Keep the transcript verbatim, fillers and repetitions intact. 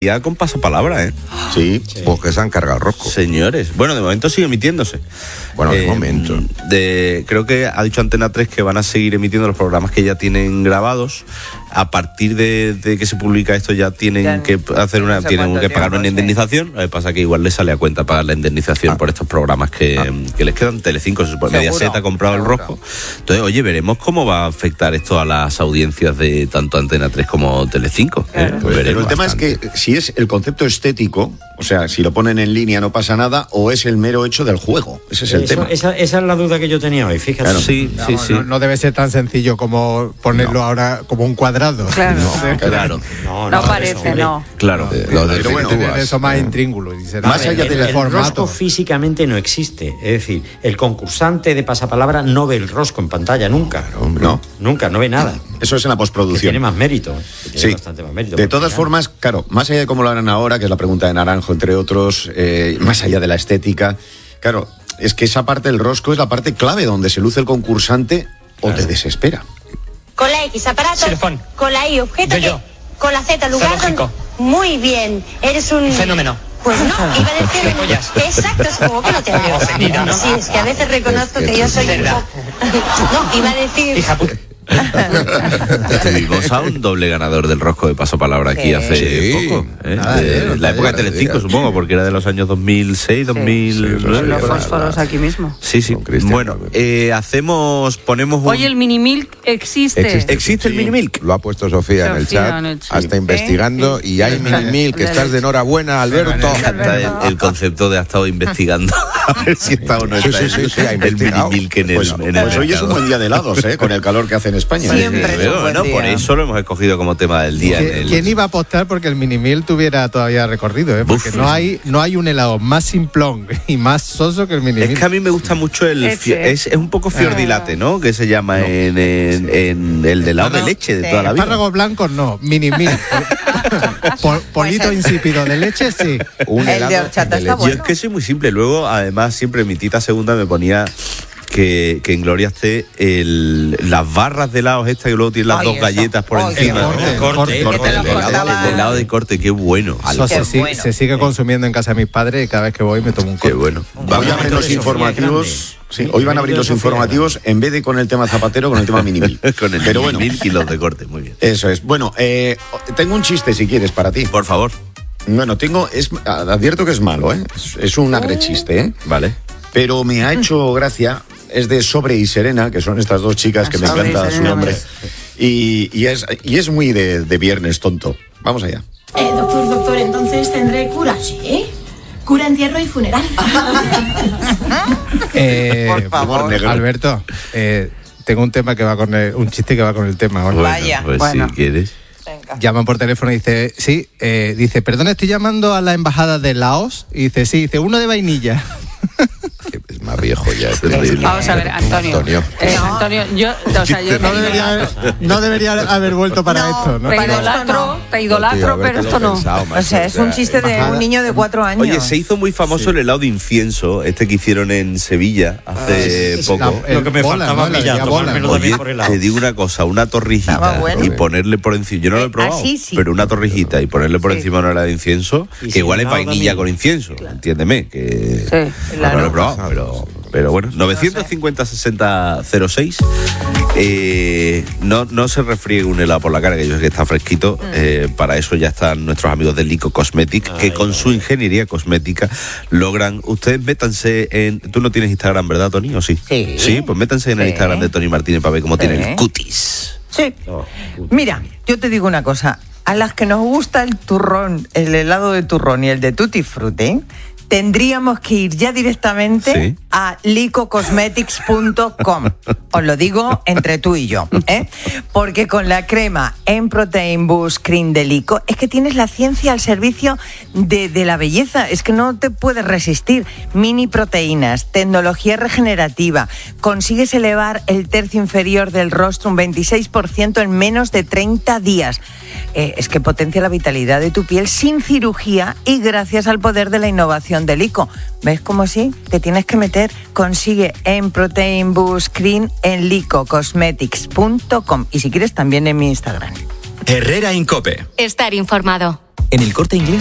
Ya con pasapalabra, ¿eh? Sí, sí, pues que se han cargado el rosco. Señores, bueno, de momento sigue emitiéndose. Bueno, de eh, momento. De, creo que ha dicho Antena tres que van a seguir emitiendo los programas que ya tienen grabados. A partir de, de que se publica esto ya tienen ya, que hacer una, no sé tienen que pagar una indemnización. Sí. Lo que pasa que igual les sale a cuenta pagar la indemnización ah. por estos programas que, ah. que les quedan. Telecinco, se supone, Mediaset ha comprado Seguro. el rosco. Entonces, oye, veremos cómo va a afectar esto a las audiencias de tanto Antena tres como Telecinco. Claro. ¿eh? Pues Pero el tema bastante. es que si es el concepto estético, o sea, si lo ponen en línea no pasa nada, o es el mero hecho del juego. Ese es el Eso, tema. Esa, esa es la duda que yo tenía hoy, fíjate. Claro. Sí, sí, no, sí. No, no debe ser tan sencillo como ponerlo no. ahora como un cuadrado. Claro. No. Claro. No, no, no parece, eso, no. Claro. Eh, lo de bueno, tener eso más intríngulo. Más allá del el formato. Rosco físicamente no existe. Es decir, el concursante de pasapalabra no ve el rosco en pantalla nunca. No, no. Nunca, no ve nada. Eso es en la postproducción. Que tiene más mérito. Tiene sí. bastante más mérito. De todas formas, claro, más allá de cómo lo harán ahora, que es la pregunta de Naranjo, entre otros, eh, más allá de la estética, claro, es que esa parte del rosco es la parte clave donde se luce el concursante o claro. te desespera. Con la X, aparato. Xilofón. Con la Y, objeto. Yo, yo. Con la Z, lugar. Zoológico. Muy bien. Eres un... fenómeno. Pues no, iba a decir... Exacto, supongo que no te veo. No, no. Sí, es que a veces reconozco que yo soy un poco... No, iba a decir... Hija puta. Tuvimos a un doble ganador del rosco de pasapalabra aquí hace sí. poco. ¿eh? Ah, de, de, la época de Telecinco, supongo, porque era de los años dos mil seis, dos mil nueve. Sí, los fósforos aquí mismo. Sí, sí. Bueno, eh, hacemos, ponemos un... Oye, el Minimilk existe. Existe, ¿Existe sí. el Minimilk? Lo ha puesto Sofía, Sofía en el chat. En el chat. Hasta ¿Eh? investigando. Sí. Y hay Minimilk, que estás de enhorabuena, Alberto. Me encanta el, el concepto de ha estado investigando. A ver si está o no está sí, sí, sí, sí, el Minimilk en el, pues, en el pues hoy es un buen día de helados, ¿eh? Con el calor que hace en España. Siempre. Pero, bueno, por eso lo hemos escogido como tema del día. ¿Quién, el... ¿quién iba a apostar porque el Minimilk tuviera todavía recorrido? ¿eh? Porque Uf. no hay no hay un helado más simplón y más soso que el Minimilk. Es que a mí me gusta mucho el... Fio... Es, es un poco fiordilate, ¿no? Que se llama no. en, en, en el de helado no, de leche de sí. toda la vida. Espárragos blancos no, Minimilk. Pol, polito pues insípido de leche, sí. Un el de horchata está bueno. Yo es que soy muy simple. Luego, además, siempre mi tita segunda me ponía... Que, que en Gloria esté el, las barras de helados estas que luego tienen las Ay, dos eso. galletas por Ay, encima. Corte, corte, corte, corte, el, helado, el helado de corte, qué bueno. Eso qué se, bueno. se sigue consumiendo en casa de mis padres y cada vez que voy me tomo un corte. Qué bueno. Hoy van a abrir los informativos. Sí, hoy van a abrir los informativos en vez de con el tema Zapatero, con el tema Minimilk. Con el Pero Minimilk bueno, y los de corte, muy bien. Eso es. Bueno, eh, tengo un chiste si quieres para ti. Por favor. Bueno, tengo, es, advierto que es malo, ¿eh? Es, es un agrechiste, ¿eh? Vale. Pero me ha hecho gracia. Es de Sobre y Serena, que son estas dos chicas que me encanta su nombre. Y, y, es, y es muy de, de viernes tonto. Vamos allá. Eh, doctor, doctor, entonces tendré cura, ¿sí? Cura, entierro y funeral. eh, Por favor. Alberto, eh, tengo un tema que va con el, un chiste que va con el tema. Bueno, Vaya. Pues bueno. si quieres. Venga. Llaman por teléfono y dice, sí, eh, dice, perdona, estoy llamando a la embajada de Laos. Y dice, sí, dice, uno de vainilla. Es más viejo ya. Es Vamos a ver, Antonio. Antonio, eh, Antonio yo, o sea, yo no, debería haber, no debería haber vuelto para no, esto. ¿no? Te idolatro, te idolatro, pero esto no. Pensado, o sea, es un chiste de un niño de cuatro años. Oye, se hizo muy famoso sí. el helado de incienso, este que hicieron en Sevilla hace ah, poco. La, Lo que me bola, faltaba ¿no? a mí ya, tomármelo también por helado. Te digo una cosa, una torrijita bueno. y ponerle por encima, yo no lo he probado, ah, sí, sí. pero una torrijita y ponerle por sí. encima una helada de incienso, y que si igual es vainilla también. con incienso, claro. entiéndeme, que sí, claro. no lo he probado, pero... Pero bueno, novecientos cincuenta sesenta cero seis. Eh, no, no se refriegue un helado por la cara, que yo sé que está fresquito. Mm. Eh, para eso ya están nuestros amigos de Lico Cosmetics, Ay, que con su ingeniería cosmética logran. Ustedes métanse en. Tú no tienes Instagram, ¿verdad, Tony? ¿O sí? Sí. Sí, pues métanse en sí. el Instagram de Tony Martínez para ver cómo sí. tiene el cutis. Sí. Oh, Mira, yo te digo una cosa. A las que nos gusta el turrón, el helado de turrón y el de tutti frutti, tendríamos que ir ya directamente ¿Sí? a lico cosmetics punto com. Os lo digo entre tú y yo, ¿eh? Porque con la crema en Protein Boost Cream de Lico es que tienes la ciencia al servicio de, de la belleza. Es que no te puedes resistir. Mini proteínas, tecnología regenerativa. Consigues elevar el tercio inferior del rostro un veintiséis por ciento en menos de treinta días. Eh, es que potencia la vitalidad de tu piel sin cirugía y gracias al poder de la innovación de Lico. ¿Ves cómo sí? Te tienes que meter. Consigue en Protein Boost Cream en lico cosmetics punto com y si quieres también en mi Instagram. Herrera Incope. Estar informado. En El Corte Inglés